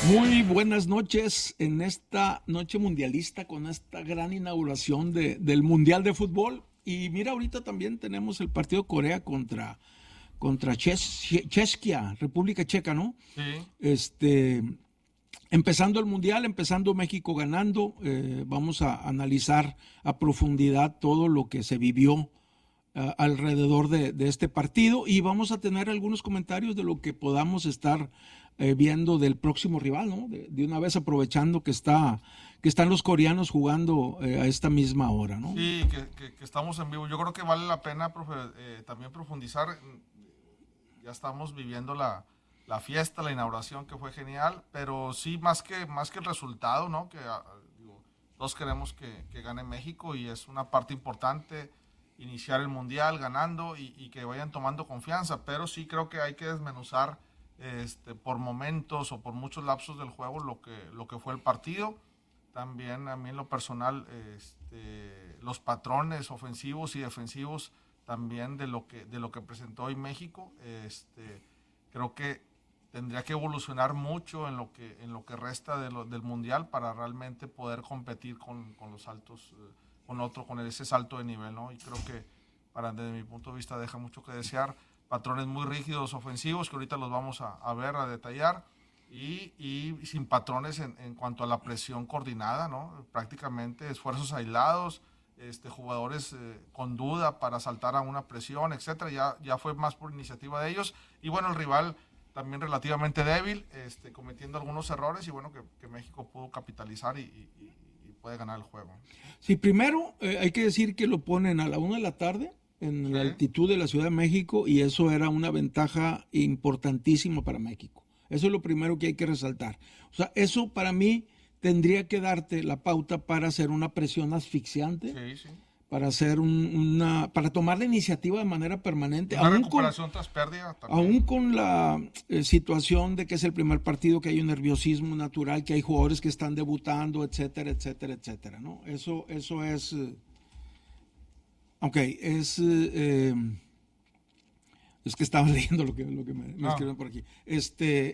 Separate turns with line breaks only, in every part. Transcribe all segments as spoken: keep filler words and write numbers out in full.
Muy buenas noches en esta noche mundialista con esta gran inauguración de, del Mundial de Fútbol. Y mira, ahorita también tenemos el partido Corea contra, contra Ches- Cheskia, República Checa, ¿no?
Sí,
Este, empezando el Mundial, empezando México ganando, eh, vamos a analizar a profundidad todo lo que se vivió uh, alrededor de, de este partido y vamos a tener algunos comentarios de lo que podamos estar eh, viendo del próximo rival, ¿no? De, de una vez aprovechando que está que están los coreanos jugando eh, a esta misma hora, ¿no?
sí, que, que- que estamos en vivo. Yo creo que vale la pena profe- eh, también profundizar. Ya estamos viviendo la, la fiesta, la inauguración que fue genial, pero sí más que, más que el resultado, ¿no? Que ah, digo, todos queremos que, que gane México y es una parte importante iniciar el Mundial ganando y, y que vayan tomando confianza, pero sí creo que hay que desmenuzar este, por momentos o por muchos lapsos del juego lo que, lo que fue el partido. También a mí en lo personal, este, los patrones ofensivos y defensivos también de lo que, de lo que presentó hoy México, este, creo que tendría que evolucionar mucho en lo que, en lo que resta de lo, del Mundial para realmente poder competir con, con los saltos, eh, con otro, con ese salto de nivel, ¿no? Y creo que para, desde mi punto de vista deja mucho que desear, patrones muy rígidos ofensivos que ahorita los vamos a, a ver, a detallar, y, y sin patrones en, en cuanto a la presión coordinada, ¿no? Prácticamente esfuerzos aislados, este, jugadores eh, con duda para saltar a una presión, etcétera. Ya, ya fue más por iniciativa de ellos. Y bueno, el rival también relativamente débil, este, cometiendo algunos errores, y bueno, que, que México pudo capitalizar y, y, y puede ganar el juego.
Sí, primero eh, hay que decir que lo ponen a la una de la tarde en
Sí,
la altitud de la Ciudad de México y eso era una ventaja importantísima para México. Eso es lo primero que hay que resaltar. O sea, eso para mí tendría que darte la pauta para hacer una presión asfixiante,
sí, sí.
para hacer un- una, para tomar la iniciativa de manera permanente,
Una
aún con,
recuperación tras pérdida
aún
también.
con la eh, situación de que es el primer partido, que hay un nerviosismo natural, que hay jugadores que están debutando, etcétera, etcétera, etcétera, ¿no? Eso, eso es, eh, ok, es, eh, es que estaba leyendo lo que, lo que me, me
No,
escriben por aquí. Este,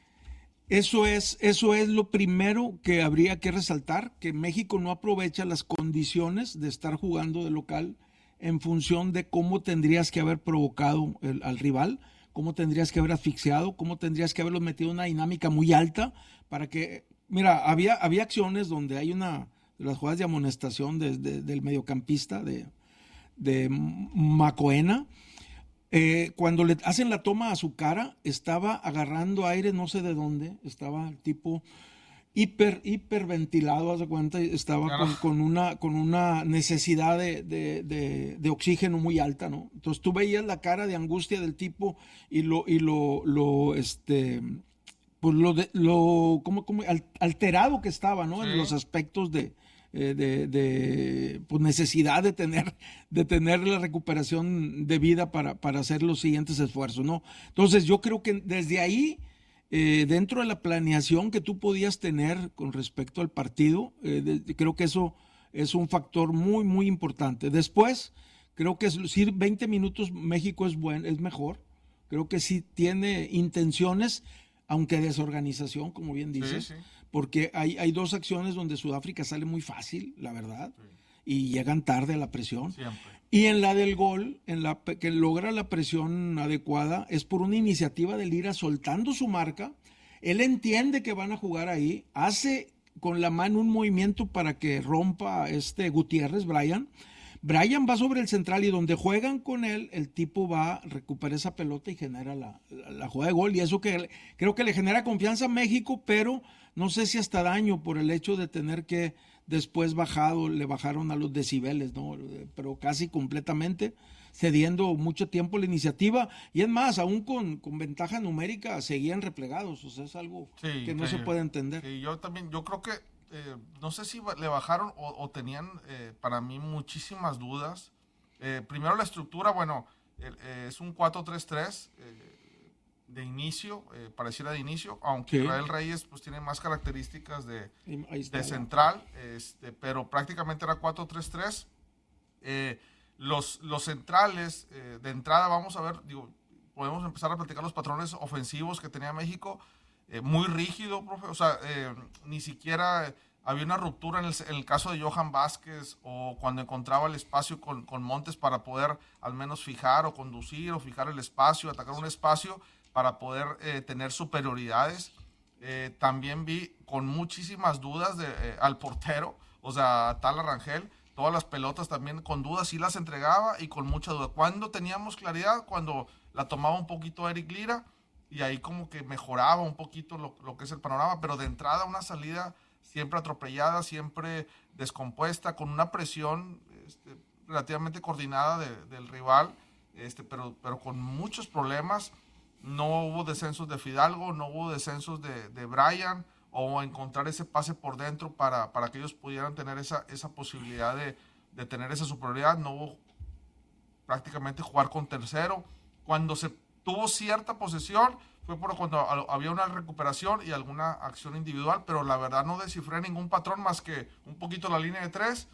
eso es, eso es lo primero que habría que resaltar, que México no aprovecha las condiciones de estar jugando de local en función de cómo tendrías que haber provocado el, al rival, cómo tendrías que haber asfixiado, cómo tendrías que haberlos metido en una dinámica muy alta para que, mira, había, había acciones donde hay una de las jugadas de amonestación de, de, del mediocampista de, de Macoena, eh, cuando le hacen la toma a su cara, estaba agarrando aire no sé de dónde, estaba el tipo hiper, hiperventilado, haz de cuenta, estaba
ya no.
con, con, una, con una necesidad de, de, de, de, oxígeno muy alta, ¿no? Entonces tú veías la cara de angustia del tipo y lo, y lo, lo este, pues lo, de, lo como, como alterado que estaba, ¿no?
Sí,
En los aspectos de, eh, de, de pues necesidad de tener, de tener la recuperación de vida para, para hacer los siguientes esfuerzos, ¿no? Entonces yo creo que desde ahí, eh, dentro de la planeación que tú podías tener con respecto al partido, eh, de, creo que eso es un factor muy, muy importante. Después, creo que si veinte minutos México es buen, es mejor. Creo que sí tiene intenciones, aunque desorganización, como bien
sí,
dices,
sí,
porque hay, hay dos acciones donde Sudáfrica sale muy fácil, la verdad,
sí,
y llegan tarde a la presión.
siempre.
Y en la del gol, en la que logra la presión adecuada, es por una iniciativa de Lira soltando su marca. Él entiende que van a jugar ahí, hace con la mano un movimiento para que rompa este Gutiérrez, Brian. Brian va sobre el central y donde juegan con él, el tipo va, recupera esa pelota y genera la, la, la jugada de gol. Y eso que creo que le genera confianza a México, pero no sé si hasta daño por el hecho de tener que después bajado, le bajaron a los decibeles, ¿no? Pero casi completamente, cediendo mucho tiempo la iniciativa. Y es más, aún con, con ventaja numérica, seguían replegados. O sea, es algo
Sí,
que no se
increíble.
puede entender.
Sí, yo también, yo creo que, eh, no sé si le bajaron o, o tenían eh, para mí muchísimas dudas. Eh, primero la estructura, bueno, el, eh, es un cuatro tres tres eh, de inicio, eh, pareciera de inicio, aunque
Sí.
Israel Reyes pues tiene más características de,
Ahí está
de
la-
central, este, pero prácticamente era cuatro tres tres. Eh, los, los centrales, eh, de entrada vamos a ver, digo, podemos empezar a platicar los patrones ofensivos que tenía México. eh, muy rígido, profe, o sea, eh, ni siquiera había una ruptura en el, en el caso de Johan Vázquez, o cuando encontraba el espacio con, con Montes para poder al menos fijar o conducir o fijar el espacio, atacar un espacio para poder eh, tener superioridades. Eh, también vi con muchísimas dudas de, eh, al portero, o sea, Tala Rangel, todas las pelotas también con dudas, sí las entregaba y con mucha duda. Cuando teníamos claridad, cuando la tomaba un poquito Eric Lira, y ahí como que mejoraba un poquito lo, lo que es el panorama, pero de entrada una salida siempre atropellada, siempre descompuesta, con una presión este, relativamente coordinada de, del rival, este, pero, pero con muchos problemas. No hubo descensos de Fidalgo, no hubo descensos de, de Brian, o encontrar ese pase por dentro para, para que ellos pudieran tener esa, esa posibilidad de, de tener esa superioridad. No hubo prácticamente jugar con tercero. Cuando se tuvo cierta posesión fue por cuando había una recuperación y alguna acción individual, pero la verdad no descifré ningún patrón más que un poquito la línea de tres.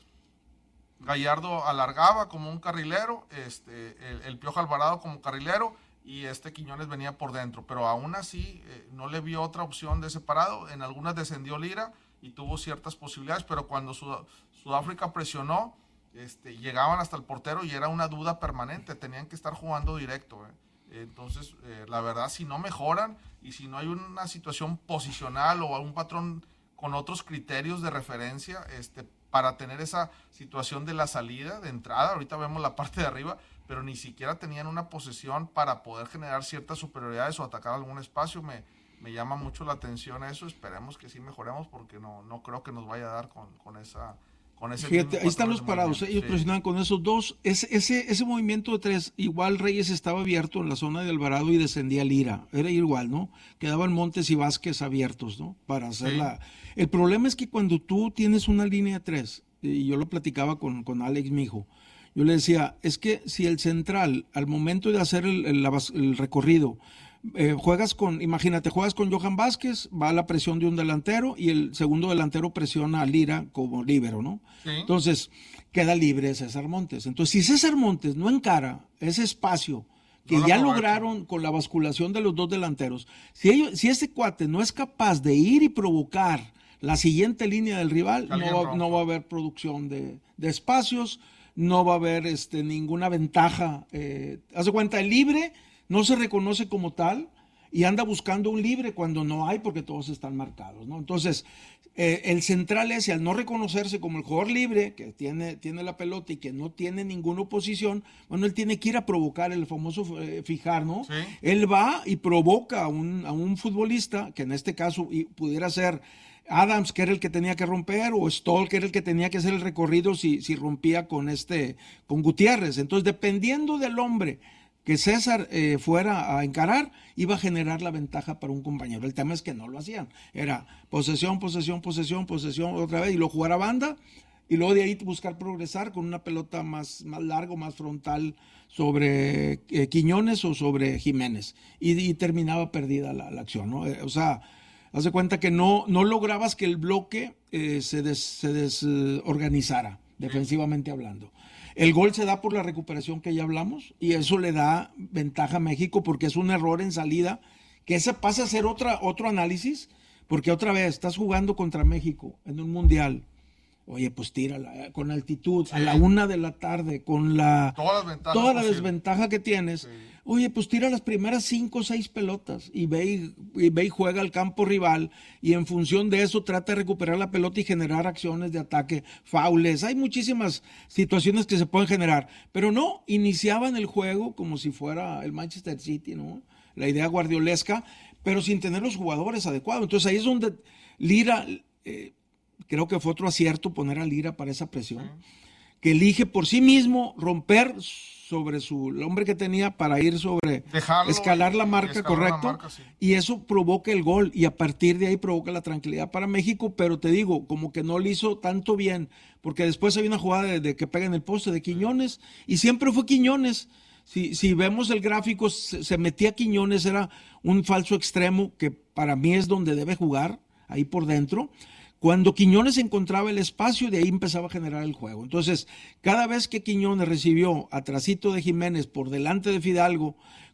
Gallardo alargaba como un carrilero, este, el, el Piojo Alvarado como carrilero, y este Quiñones venía por dentro, pero aún así eh, no le vio otra opción de separado. En algunas descendió Lira y tuvo ciertas posibilidades, pero cuando Sud Sudáfrica presionó, este, llegaban hasta el portero y era una duda permanente, tenían que estar jugando directo. Eh. Entonces, eh, la verdad, si no mejoran y si no hay una situación posicional o un patrón con otros criterios de referencia, este, para tener esa situación de la salida, de entrada, ahorita vemos la parte de arriba, pero ni siquiera tenían una posesión para poder generar ciertas superioridades o atacar algún espacio. Me, me llama mucho la atención eso. Esperemos que sí mejoremos, porque no, no creo que nos vaya a dar con, con esa... Con ese
Fíjate, ahí están los parados, ellos sí presionaban con esos dos. Ese, ese, ese movimiento de tres, igual Reyes estaba abierto en la zona de Alvarado y descendía Lira. Era igual, ¿no? Quedaban Montes y Vázquez abiertos, ¿no? Para hacerla. Sí. El problema es que cuando tú tienes una línea de tres, y yo lo platicaba con, con Alex, mi hijo, yo le decía, es que si el central, al momento de hacer el, el, el recorrido, eh, juegas con, imagínate, juegas con Johan Vázquez, va a la presión de un delantero y el segundo delantero presiona a Lira como líbero, ¿no? Sí. Entonces, queda libre César Montes. Entonces, si César Montes no encara ese espacio que no ya lograron con la basculación de los dos delanteros, si, ellos, si ese cuate no es capaz de ir y provocar la siguiente línea del rival, no va, no va a haber producción de, de espacios, no va a haber este, ninguna ventaja. Eh, haz de cuenta, el libre no se reconoce como tal y anda buscando un libre cuando no hay, porque todos están marcados, ¿no? Entonces, eh, el central ese, al no reconocerse como el jugador libre, que tiene, tiene la pelota y que no tiene ninguna oposición, bueno, él tiene que ir a provocar el famoso eh, fijar, ¿no? Sí. Él va y provoca a un, a un futbolista, que en este caso pudiera ser Adams, que era el que tenía que romper, o Stoll, que era el que tenía que hacer el recorrido si, si rompía con este, con Gutiérrez. Entonces, dependiendo del hombre que César eh, fuera a encarar, iba a generar la ventaja para un compañero. El tema es que no lo hacían. Era posesión, posesión, posesión, posesión, otra vez, y lo jugar a banda, y luego de ahí buscar progresar con una pelota más, más larga, más frontal sobre eh, Quiñones o sobre Jiménez. Y, y terminaba perdida la, la acción, ¿no? Eh, o sea, haz de cuenta que no, no lograbas que el bloque eh, se, des, se desorganizara, defensivamente hablando. El gol se da por la recuperación que ya hablamos, y eso le da ventaja a México, porque es un error en salida, que ese pasa a ser otra, otro análisis, porque otra vez estás jugando contra México en un mundial. Oye, pues tírala con altitud, sí, a la una de la tarde, con la
toda la,
toda la desventaja que tienes. Sí. Oye, pues tira las primeras cinco o seis pelotas y ve y, y ve y juega al campo rival, y en función de eso trata de recuperar la pelota y generar acciones de ataque, faules. Hay muchísimas situaciones que se pueden generar, pero no, iniciaban el juego como si fuera el Manchester City, ¿no? La idea guardiolesca, pero sin tener los jugadores adecuados. Entonces ahí es donde Lira, eh, creo que fue otro acierto poner a Lira para esa presión, uh-huh, que elige por sí mismo romper sobre su el hombre que tenía para ir sobre Dejarlo, escalar la marca, escalar correcto, la marca, sí, y eso provoca el gol, y a partir de ahí provoca la tranquilidad para México. Pero te digo, como que no le hizo tanto bien, porque después hay una jugada de, de que pega en el poste de Quiñones, y siempre fue Quiñones. Si, si vemos el gráfico, se, se metía Quiñones, era un falso extremo, que para mí es donde debe jugar, ahí por dentro. Cuando Quiñones encontraba el espacio, de ahí empezaba a generar el juego. Entonces, cada vez que Quiñones recibió atrasito de Jiménez por delante de Fidalgo,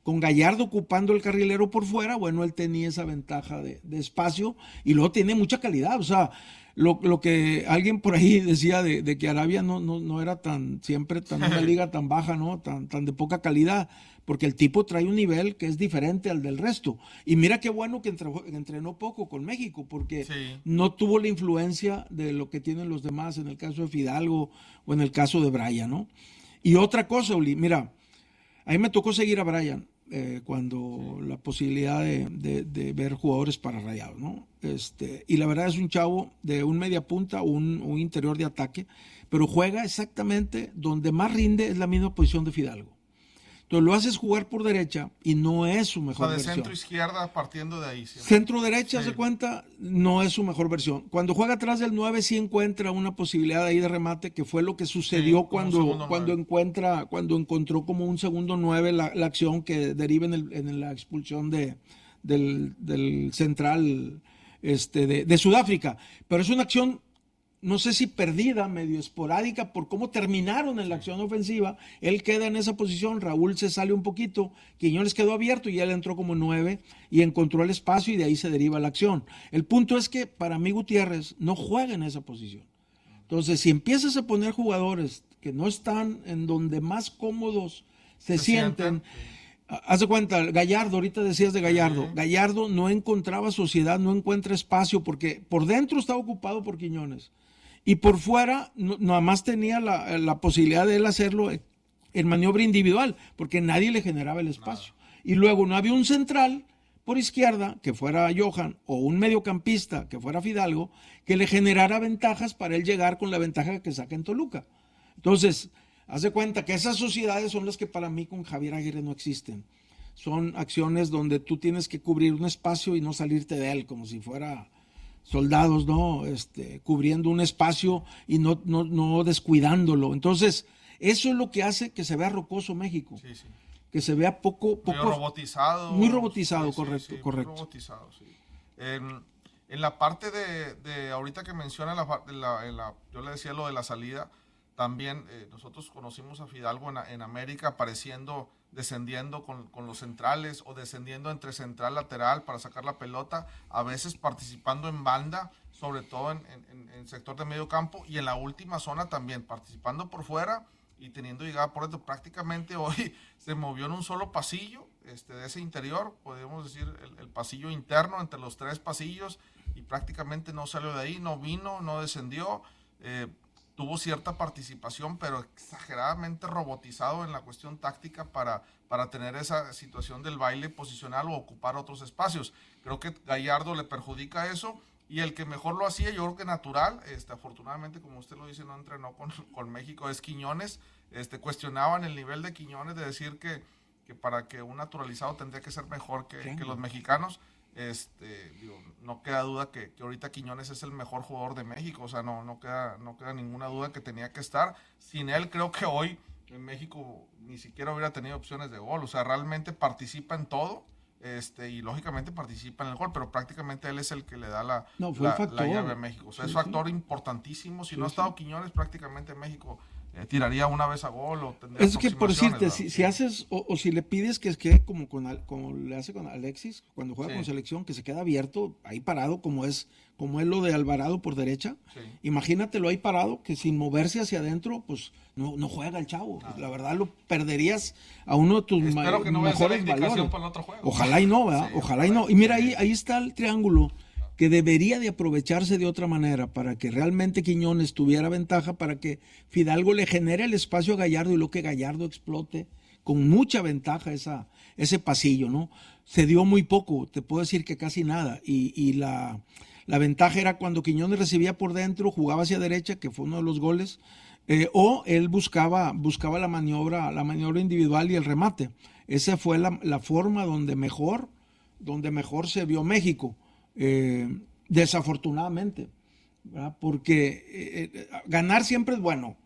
con Gallardo ocupando el carrilero por fuera, bueno, él tenía esa ventaja de, de espacio y luego tiene mucha calidad, o sea, lo, lo que alguien por ahí decía de, de que Arabia no, no, no era tan, siempre tan una liga tan baja, ¿no? Tan, tan de poca calidad, porque el tipo trae un nivel que es diferente al del resto. Y mira qué bueno que entrenó, entrenó poco con México, porque sí. no tuvo la influencia de lo que tienen los demás, en el caso de Fidalgo o en el caso de Brian, ¿no? Y otra cosa, Uli, mira, a mí me tocó seguir a Brian eh, cuando sí. la posibilidad de, de, de ver jugadores para Rayados, ¿no? Este, y la verdad es un chavo de un media punta o un, un interior de ataque, pero juega exactamente donde más rinde, es la misma posición de Fidalgo. Entonces lo haces jugar por derecha y no es su mejor versión. O sea, de
versión.
Centro
izquierda partiendo de ahí. Siempre.
Centro derecha, sí. se cuenta, no es su mejor versión. Cuando juega atrás del nueve sí encuentra una posibilidad ahí de remate, que fue lo que sucedió sí, cuando, cuando encuentra, cuando encontró como un segundo nueve la, la acción que deriva en, el, en la expulsión de, del, del central este, de, de Sudáfrica. Pero es una acción, no sé si perdida, medio esporádica por cómo terminaron en la acción ofensiva. Él queda en esa posición, Raúl se sale un poquito, Quiñones quedó abierto y él entró como nueve y encontró el espacio y de ahí se deriva la acción. El punto es que para mí Gutiérrez no juega en esa posición. Entonces, si empiezas a poner jugadores que no están en donde más cómodos se, se sienten, sienten. Haz de cuenta, Gallardo, ahorita decías de Gallardo, uh-huh. Gallardo no encontraba sociedad, no encuentra espacio porque por dentro estaba ocupado por Quiñones. Y por fuera, no, nada más tenía la, la posibilidad de él hacerlo en maniobra individual, porque nadie le generaba el espacio. Nada. Y luego no había un central por izquierda, que fuera Johan, o un mediocampista, que fuera Fidalgo, que le generara ventajas para él llegar con la ventaja que saca en Toluca. Entonces, haz de cuenta que esas sociedades son las que para mí con Javier Aguirre no existen. Son acciones donde tú tienes que cubrir un espacio y no salirte de él, como si fuera soldados, ¿no? Este, cubriendo un espacio y no, no, no descuidándolo. Entonces, eso es lo que hace que se vea rocoso México. Sí, sí. Que se vea poco... poco
muy robotizado.
Muy robotizado, sí, correcto,
sí, sí,
correcto.
Muy robotizado, sí. En, en la parte de, de ahorita que menciona, la, la, en la, yo le decía lo de la salida, también eh, nosotros conocimos a Fidalgo en, en América apareciendo, descendiendo con, con los centrales o descendiendo entre central lateral para sacar la pelota, a veces participando en banda, sobre todo en, en, en sector de medio campo y en la última zona también, participando por fuera y teniendo llegada por dentro. Prácticamente hoy se movió en un solo pasillo este, de ese interior, podemos decir el, el pasillo interno entre los tres pasillos y prácticamente no salió de ahí, no vino, no descendió, eh, tuvo cierta participación, pero exageradamente robotizado en la cuestión táctica para, para tener esa situación del baile posicional o ocupar otros espacios. Creo que Gallardo le perjudica eso, y el que mejor lo hacía, yo creo que natural, este, afortunadamente, como usted lo dice, no entrenó con, con México, es Quiñones. Este, cuestionaban el nivel de Quiñones, de decir que, que para que un naturalizado tendría que ser mejor que, que los mexicanos. Este, digo, no queda duda que, que ahorita Quiñones es el mejor jugador de México, o sea, no, no, queda, no queda ninguna duda que tenía que estar. Sin él, creo que hoy en México ni siquiera hubiera tenido opciones de gol, o sea, realmente participa en todo, este, y lógicamente participa en el gol, pero prácticamente él es el que le da la,
no, fue
la,
factor.
la llave a México, o sea, sí, es factor sí. importantísimo. Si sí, no ha estado sí. Quiñones, prácticamente México Eh, tiraría una vez a gol o tendría
es que por decirte, si, si haces o, o si le pides que quede como con como le hace con Alexis cuando juega sí. con selección, que se queda abierto ahí parado como es como es lo de Alvarado por derecha, sí. imagínatelo ahí parado, que sin moverse hacia adentro pues no, no juega el chavo, ah. la verdad lo perderías a uno de tus
Espero que no
mejores
valores para el otro juego.
Ojalá y no, ¿verdad? Sí, ojalá y no. Y mira, ahí, ahí está el triángulo que debería de aprovecharse de otra manera para que realmente Quiñones tuviera ventaja, para que Fidalgo le genere el espacio a Gallardo y lo que Gallardo explote con mucha ventaja esa, ese pasillo, ¿no? Se dio muy poco, te puedo decir que casi nada, y, y la, la ventaja era cuando Quiñones recibía por dentro, jugaba hacia derecha, que fue uno de los goles, eh, o él buscaba, buscaba la maniobra, la maniobra individual y el remate. Esa fue la, la forma donde mejor, donde mejor se vio México. Eh, desafortunadamente, ¿verdad? Porque eh, eh, ganar siempre es bueno,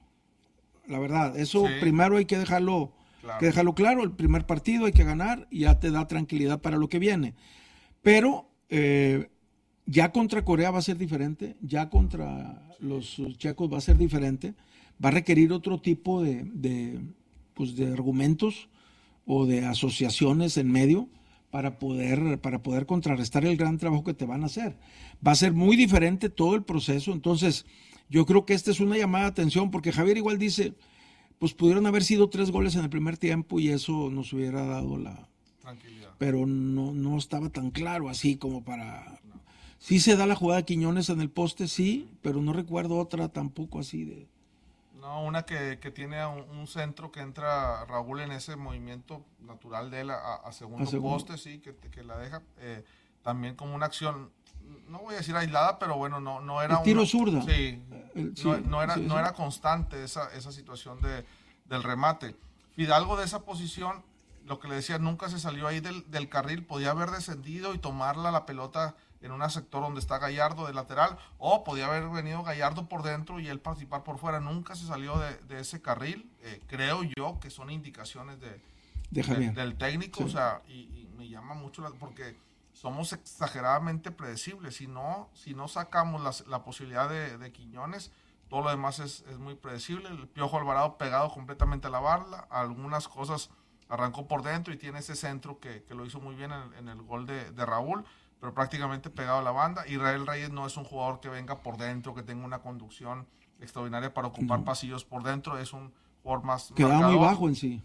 la verdad, eso sí. primero hay que dejarlo, claro. que dejarlo claro, el primer partido hay que ganar y ya te da tranquilidad para lo que viene, pero eh, ya contra Corea va a ser diferente, ya contra los checos va a ser diferente, va a requerir otro tipo de, de, pues de argumentos, o de asociaciones en medio para poder, para poder contrarrestar el gran trabajo que te van a hacer. Va a ser muy diferente todo el proceso, entonces yo creo que esta es una llamada de atención, porque Javier igual dice, pues pudieron haber sido tres goles en el primer tiempo y eso nos hubiera dado la
tranquilidad.
Pero no, no estaba tan claro así como para... No. Sí se da la jugada de Quiñones en el poste, sí, pero no recuerdo otra tampoco así de...
No, una que, que tiene un, un centro que entra Raúl en ese movimiento natural de él a, a, segundo, a segundo poste, sí, que, que la deja eh, también como una acción, no voy a decir aislada, pero bueno, no, no era...
El tiro
una,
zurda.
Sí,
El, sí,
no, no, era,
sí,
no
sí.
era constante esa, esa situación de, del remate. Fidalgo de esa posición, lo que le decía, nunca se salió ahí del, del carril, podía haber descendido y tomarla la pelota en un sector donde está Gallardo de lateral, o podía haber venido Gallardo por dentro y él participar por fuera. Nunca se salió de, de ese carril. Eh, creo yo que son indicaciones de,
de
de, del técnico, sí. O sea, y, y me llama mucho la, porque somos exageradamente predecibles. Si no, si no sacamos la, la posibilidad de, de Quiñones, todo lo demás es, es muy predecible. El Piojo Alvarado pegado completamente a la barra, algunas cosas arrancó por dentro y tiene ese centro que, que lo hizo muy bien en, en el gol de, de Raúl, pero prácticamente pegado a la banda. Israel Reyes no es un jugador que venga por dentro, que tenga una conducción extraordinaria para ocupar no. pasillos por dentro, es un jugador más
queda marcador. Muy bajo en sí.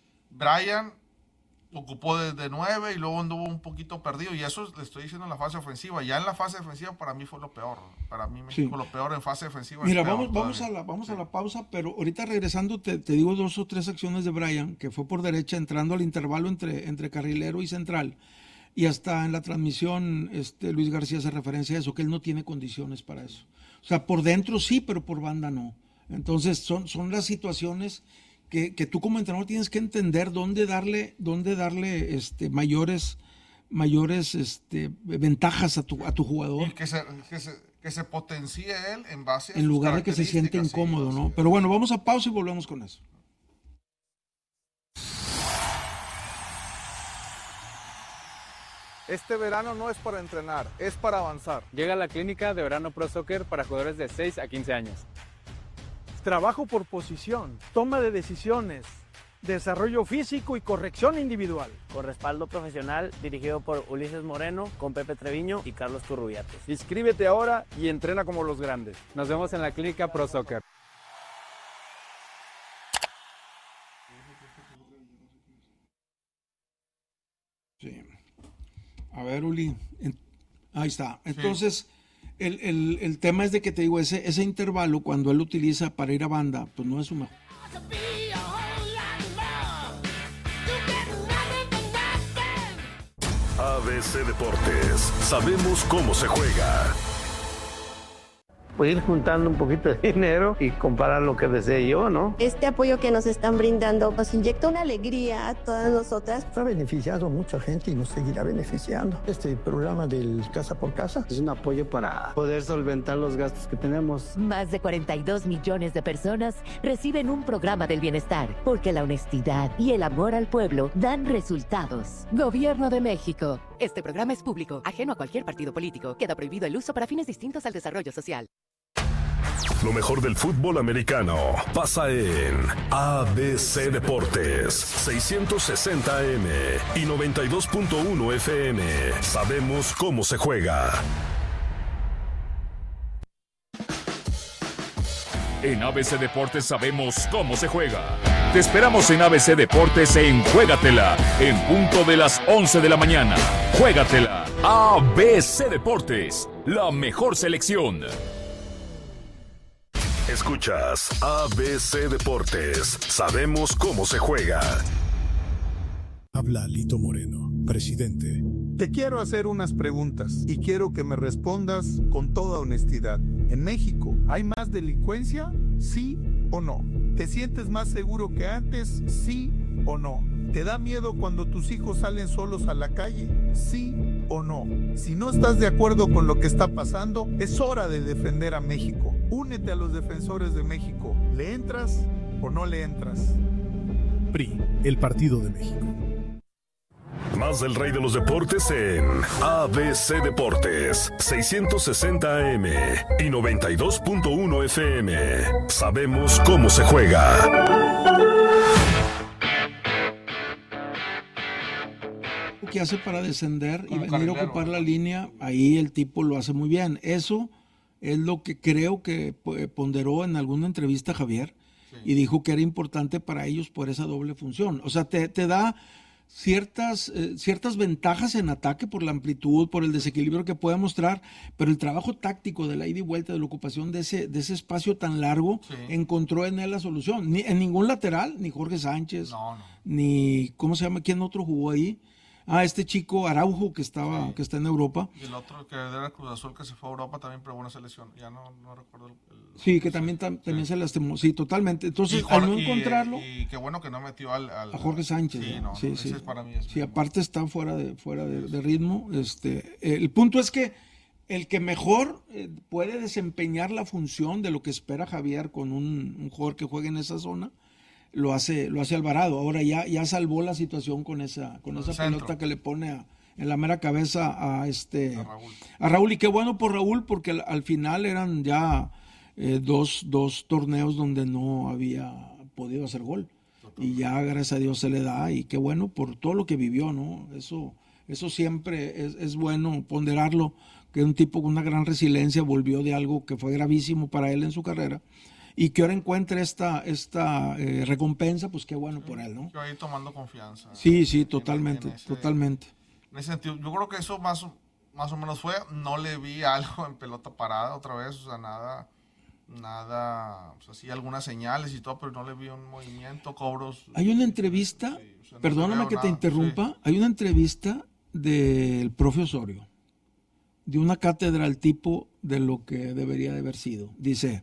Brian ocupó desde nueve y luego anduvo un poquito perdido, y eso le estoy diciendo en la fase ofensiva. Ya en la fase defensiva para mí fue lo peor, para mí México sí. lo peor en fase defensiva.
Mira, vamos, vamos, a la, vamos sí. a la pausa, pero ahorita regresando te, te digo dos o tres acciones de Brian, que fue por derecha entrando al intervalo entre, entre carrilero y central. Y hasta en la transmisión este, Luis García hace referencia a eso, que él no tiene condiciones para eso. O sea, por dentro sí, pero por banda no. Entonces son, son las situaciones que, que tú como entrenador tienes que entender dónde darle, dónde darle este, mayores, mayores este, ventajas a tu, a tu jugador.
Y que se, que, se, que se potencie él en base a
en lugar de que se siente incómodo, sí, ¿no? Sí. Pero bueno, vamos a pausa y volvemos con eso.
Este verano no es para entrenar, es para avanzar.
Llega a la clínica de verano Pro Soccer para jugadores de seis a quince años.
Trabajo por posición, toma de decisiones, desarrollo físico y corrección individual.
Con respaldo profesional dirigido por Ulises Moreno, con Pepe Treviño y Carlos Turrubiates.
Inscríbete ahora y entrena como los grandes.
Nos vemos en la clínica Pro Soccer.
Sí. A ver, Uli, ahí está. Entonces, sí. el, el, el tema es de que te digo, ese, ese intervalo, cuando él lo utiliza para ir a banda, pues no es un mejor.
A B C Deportes, sabemos cómo se juega.
Pues ir juntando un poquito de dinero y comprar lo que desee yo, ¿no?
Este apoyo que nos están brindando nos inyecta una alegría a todas nosotras.
Ha beneficiado a mucha gente y nos seguirá beneficiando. Este programa del Casa por Casa
es un apoyo para poder solventar los gastos que tenemos.
Más de cuarenta y dos millones de personas reciben un programa del bienestar, porque la honestidad y el amor al pueblo dan resultados. Gobierno de México.
Este programa es público, ajeno a cualquier partido político. Queda prohibido el uso para fines distintos al desarrollo social.
Lo mejor del fútbol americano pasa en A B C Deportes, seiscientos sesenta A M y noventa y dos punto uno F M. Sabemos cómo se juega.
En A B C Deportes sabemos cómo se juega. Te esperamos en A B C Deportes en Juégatela, en punto de las once de la mañana. Juégatela. A B C Deportes, la mejor selección.
Escuchas A B C Deportes. Sabemos cómo se juega.
Habla Lito Moreno, presidente.
Te quiero hacer unas preguntas y quiero que me respondas con toda honestidad. ¿En México hay más delincuencia? ¿Sí o no? ¿Te sientes más seguro que antes? ¿Sí o no? ¿Te da miedo cuando tus hijos salen solos a la calle? ¿Sí o no? Si no estás de acuerdo con lo que está pasando, es hora de defender a México. Únete a los defensores de México. ¿Le entras o no le entras?
P R I, el Partido de México.
Más del rey de los deportes en A B C Deportes, seiscientos sesenta A M y noventa y dos punto uno F M. Sabemos cómo se juega.
que hace para descender y
Como
venir
carrilero,
a ocupar
¿no?
la línea, ahí el tipo lo hace muy bien. Eso es lo que creo que eh, ponderó en alguna entrevista Javier, sí. Y dijo que era importante para ellos por esa doble función. O sea, te, te da ciertas, eh, ciertas ventajas en ataque por la amplitud, por el desequilibrio que puede mostrar, pero el trabajo táctico de la ida y vuelta, de la ocupación de ese, de ese espacio tan largo, sí. Encontró en él la solución. Ni, en ningún lateral, ni Jorge Sánchez,
no, no.
ni, ¿cómo se llama? ¿Quién otro jugó ahí? Ah, este chico Araujo que estaba, sí. que está en Europa.
Y el otro que era Cruz Azul que se fue a Europa también probó una selección. Ya no, no recuerdo el, el...
Sí, que también, tam, también sí. se lastimó. Sí, totalmente. Entonces,
Jorge,
al no encontrarlo...
Y, y qué bueno que no metió al... al
a Jorge Sánchez.
Sí, no,
sí,
no,
sí.
Ese es para mí. Es
sí, aparte está fuera de, fuera de, de ritmo. Este, el punto es que el que mejor eh, puede desempeñar la función de lo que espera Javier con un, un jugador que juegue en esa zona, lo hace, lo hace Alvarado. Ahora ya, ya salvó la situación con esa, con esa pelota que le pone a... en la mera cabeza a este
a Raúl.
a Raúl, y qué bueno por Raúl, porque al, al final eran ya eh, dos, dos torneos donde no había podido hacer gol. Totalmente. Y ya gracias a Dios se le da, y qué bueno por todo lo que vivió, ¿no? Eso, eso siempre es, es bueno ponderarlo, que un tipo con una gran resiliencia volvió de algo que fue gravísimo para él en su carrera, y que ahora encuentre esta, esta eh, recompensa, pues qué bueno sí, por él, ¿no?
Yo ahí tomando confianza.
Sí, sí, totalmente, en ese, totalmente.
En ese sentido, yo creo que eso más, más o menos fue, no le vi algo en pelota parada otra vez, o sea, nada, nada, o sea, sí algunas señales y todo, pero no le vi un movimiento, cobros.
Hay una entrevista, sí, o sea, no perdóname que nada, te interrumpa, sí. Hay una entrevista del profe Osorio, de una cátedra al tipo de lo que debería de haber sido. Dice,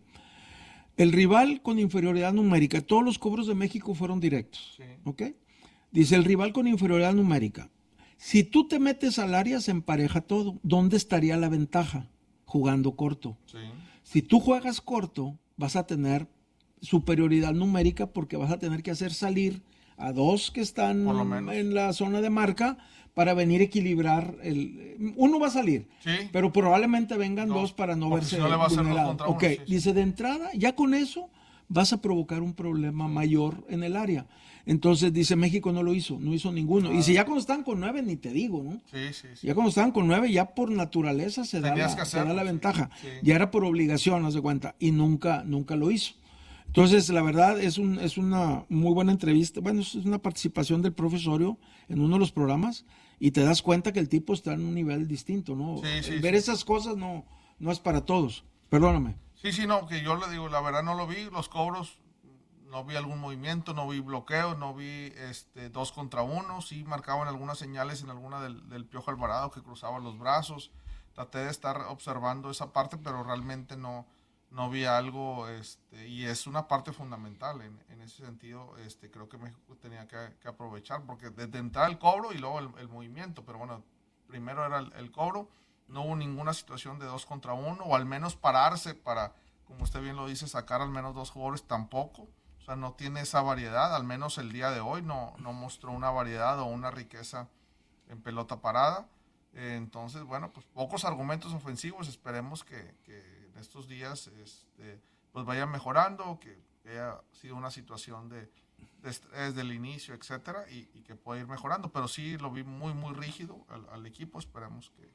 el rival con inferioridad numérica, todos los cobros de México fueron directos, sí. ¿Ok? Dice, el rival con inferioridad numérica. Si tú te metes al área, se empareja todo. ¿Dónde estaría la ventaja? Jugando corto.
Sí.
Si tú juegas corto, vas a tener superioridad numérica porque vas a tener que hacer salir a dos que están en la zona de marca para venir a equilibrar. El, uno va a salir,
sí.
Pero probablemente vengan no, dos para no verse
si no le va a hacer dos contra uno,
Ok,
sí, sí.
Dice, de entrada, ya con eso vas a provocar un problema mayor en el área. Entonces dice, México no lo hizo, no hizo ninguno. Claro. Y si ya cuando estaban con nueve, ni te digo, ¿no?
Sí, sí, sí.
Ya cuando estaban con nueve, ya por naturaleza se da la, se da la ventaja. Sí. Ya era por obligación, haz de cuenta, y nunca, nunca lo hizo. Entonces, la verdad, es, un, es una muy buena entrevista. Bueno, es una participación del profesorio en uno de los programas, y te das cuenta que el tipo está en un nivel distinto, ¿no?
Sí, sí,
Ver
sí.
esas cosas no, no es para todos. Perdóname.
Sí, sí, no, que yo le digo, la verdad no lo vi, los cobros, no vi algún movimiento, no vi bloqueo, no vi este dos contra uno, sí marcaban algunas señales en alguna del, del Piojo Alvarado que cruzaba los brazos, traté de estar observando esa parte, pero realmente no, no vi algo, este, y es una parte fundamental en, en ese sentido, este, creo que México tenía que, que aprovechar, porque desde entrar el cobro y luego el, el movimiento, pero bueno, primero era el, el cobro, no hubo ninguna situación de dos contra uno, o al menos pararse para, como usted bien lo dice, sacar al menos dos jugadores, tampoco. O sea, no tiene esa variedad, al menos el día de hoy no, no mostró una variedad o una riqueza en pelota parada. Eh, entonces, bueno, pues pocos argumentos ofensivos, esperemos que, que en estos días este, pues vayan mejorando, que haya sido una situación de, de estrés del inicio, etcétera, y, y que pueda ir mejorando. Pero sí lo vi muy, muy rígido al, al equipo, esperemos que,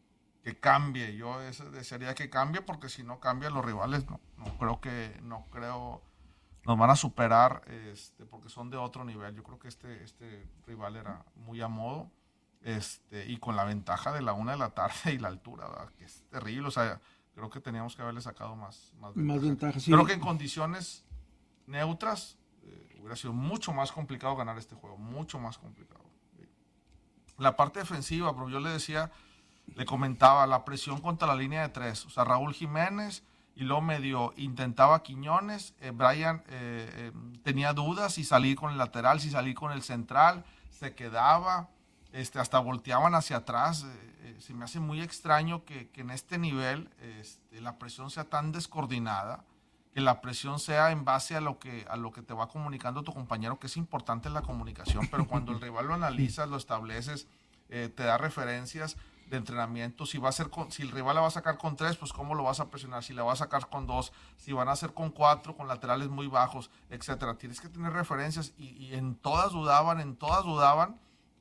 que cambie. Yo desearía que cambie, porque si no cambia los rivales, no, no creo que, no creo... nos van a superar, este, porque son de otro nivel. Yo creo que este, este rival era muy a modo, este, y con la ventaja de la una de la tarde y la altura, ¿verdad? Que es terrible. O sea, creo que teníamos que haberle sacado más, más ventaja.
Más ventaja, sí.
Creo que en condiciones neutras eh, hubiera sido mucho más complicado ganar este juego, mucho más complicado. La parte defensiva, pero yo le decía, le comentaba, la presión contra la línea de tres. O sea, Raúl Jiménez... y luego medio intentaba Quiñones, eh, Brian eh, eh, tenía dudas si salir con el lateral, si salir con el central, se quedaba, este, hasta volteaban hacia atrás. Eh, eh, se me hace muy extraño que, que en este nivel este, la presión sea tan descoordinada, que la presión sea en base a lo que, a lo que te va comunicando tu compañero, que es importante la comunicación, pero cuando el rival lo analizas, lo estableces, eh, te da referencias de entrenamiento, si va a ser con, si el rival la va a sacar con tres, pues cómo lo vas a presionar, si la va a sacar con dos, si van a hacer con cuatro, con laterales muy bajos, etcétera. Tienes que tener referencias, y, y en todas dudaban, en todas dudaban,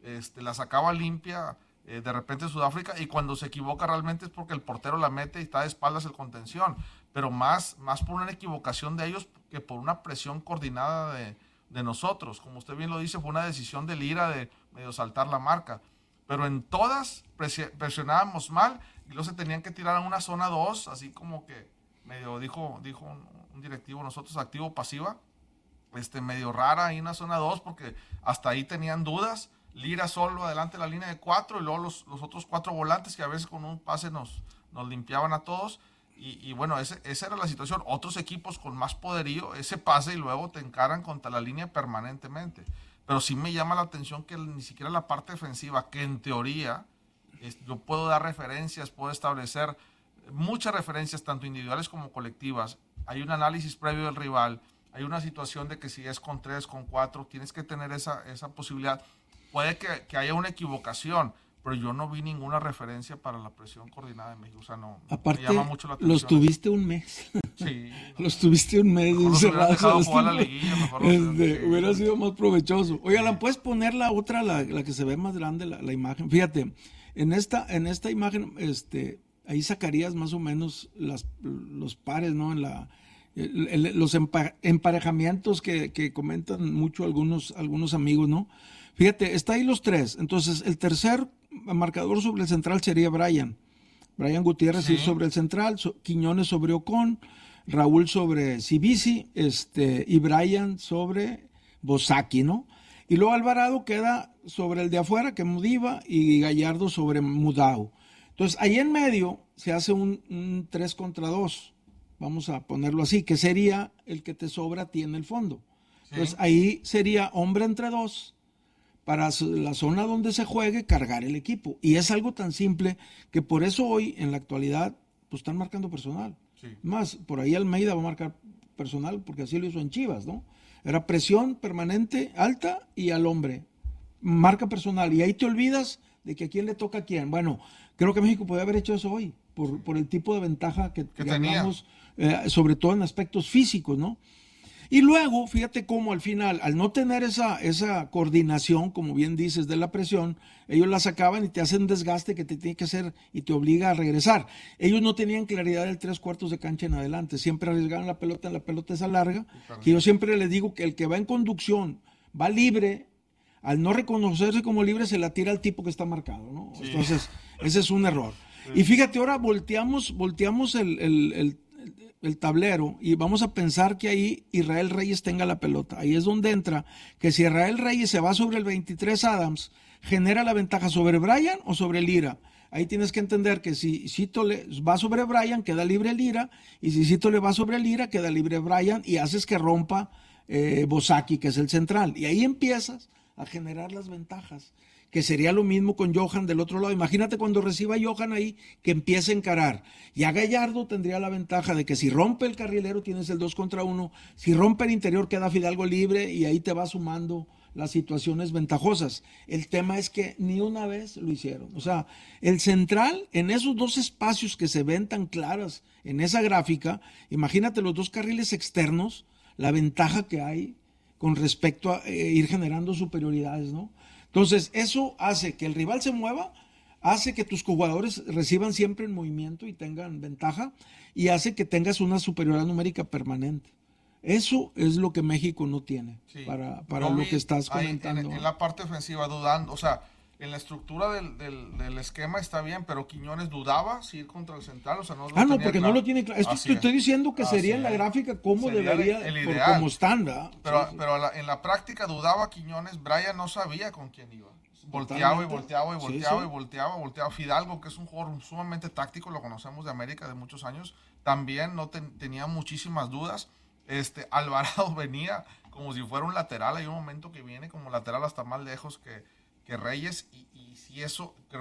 este, la sacaba limpia eh, de repente Sudáfrica, y cuando se equivoca realmente es porque el portero la mete y está de espaldas el contención, pero más, más por una equivocación de ellos que por una presión coordinada de, de nosotros. Como usted bien lo dice, fue una decisión del Lira de medio saltar la marca, pero en todas presionábamos mal y luego se tenían que tirar a una zona dos, así como que medio dijo, dijo un, un directivo, nosotros activo-pasiva, este, medio rara ahí en la zona dos, porque hasta ahí tenían dudas. Lira solo adelante de la línea de cuatro y luego los, los otros cuatro volantes que a veces con un pase nos, nos limpiaban a todos. Y, y bueno, ese, esa era la situación. Otros equipos con más poderío, ese pase y luego te encaran contra la línea permanentemente. Pero sí me llama la atención que ni siquiera la parte defensiva, que en teoría es, yo puedo dar referencias, puedo establecer muchas referencias, tanto individuales como colectivas. Hay un análisis previo del rival, hay una situación de que si es con tres, con cuatro, tienes que tener esa, esa posibilidad. Puede que, que haya una equivocación, pero yo no vi ninguna referencia para la presión coordinada de México. O sea, no,
aparte,
me llama mucho la atención.
Los tuviste un mes.
Sí.
Los tuviste un mes encerrados.
La liguilla, mejor no
este, sí. Hubiera sido más provechoso. Oiga, ¿la puedes poner la otra, la, la que se ve más grande, la, la imagen? Fíjate, en esta, en esta imagen, este, ahí sacarías más o menos las, los pares, ¿no? En la, el, el, los emparejamientos que, que comentan mucho algunos, algunos amigos, ¿no? Fíjate, está ahí los tres. Entonces, el tercer marcador sobre el central sería Brian. Brian Gutiérrez sí. sobre el central, so, Quiñones sobre Ocon, Raúl sobre Cibisi, este, y Brian sobre Bosaki, ¿no? Y luego Alvarado queda sobre el de afuera, que es Mudiva, y Gallardo sobre Mudau. Entonces, ahí en medio se hace un, un tres contra dos, vamos a ponerlo así, que sería el que te sobra a ti en el fondo. Sí. Entonces, ahí sería hombre entre dos, para la zona donde se juegue, cargar el equipo. Y es algo tan simple que por eso hoy, en la actualidad, pues están marcando personal. Sí. Más, por ahí Almeida va a marcar personal, porque así lo hizo en Chivas, ¿no? Era presión permanente, alta, y al hombre. Marca personal. Y ahí te olvidas de que a quién le toca a quién. Bueno, creo que México podría haber hecho eso hoy, por, por el tipo de ventaja que, que teníamos, eh, sobre todo en aspectos físicos, ¿no? Y luego, fíjate cómo al final, al no tener esa, esa coordinación, como bien dices, de la presión, ellos la sacaban y te hacen desgaste que te tiene que hacer y te obliga a regresar. Ellos no tenían claridad del tres cuartos de cancha en adelante, siempre arriesgaban la pelota, la pelota esa larga, que yo siempre les digo que el que va en conducción, va libre, al no reconocerse como libre se la tira al tipo que está marcado, ¿no? Sí. Entonces, ese es un error. Sí. Y fíjate, ahora volteamos, volteamos el, el, el el tablero y vamos a pensar que ahí Israel Reyes tenga la pelota. Ahí es donde entra que si Israel Reyes se va sobre el veintitrés Adams, genera la ventaja sobre Brian o sobre Lira. Ahí tienes que entender que si Cito le va sobre Brian, queda libre Lira, y si Cito le va sobre Lira, queda libre Brian, y haces que rompa eh, Bosaki, que es el central. Y ahí empiezas a generar las ventajas, que sería lo mismo con Johan del otro lado. Imagínate cuando reciba Johan ahí, que empiece a encarar. Ya Gallardo tendría la ventaja de que si rompe el carrilero tienes el dos contra uno, si rompe el interior queda Fidalgo libre y ahí te va sumando las situaciones ventajosas. El tema es que ni una vez lo hicieron. O sea, el central, en esos dos espacios que se ven tan claras en esa gráfica, imagínate los dos carriles externos, la ventaja que hay con respecto a eh, ir generando superioridades, ¿no? Entonces, eso hace que el rival se mueva, hace que tus jugadores reciban siempre en movimiento y tengan ventaja, y hace que tengas una superioridad numérica permanente. Eso es lo que México no tiene, sí. para, para lo que estás comentando.
En, en la parte ofensiva, dudando, o sea, en la estructura del, del, del esquema está bien, pero Quiñones dudaba si ir contra el central, o sea, no lo
Ah, no, porque claro. no lo tiene claro. Esto te estoy diciendo que Así sería es. en la gráfica cómo sería debería, el por, como estándar.
Pero,
sí, sí.
pero la, en la práctica dudaba Quiñones, Brian no sabía con quién iba. Volteaba y volteaba y volteaba sí, sí. y volteaba, volteaba. Fidalgo, que es un jugador sumamente táctico, lo conocemos de América de muchos años, también no ten, tenía muchísimas dudas. Este, Alvarado venía como si fuera un lateral, hay un momento que viene como lateral hasta más lejos que, que Reyes, y, y si eso, creo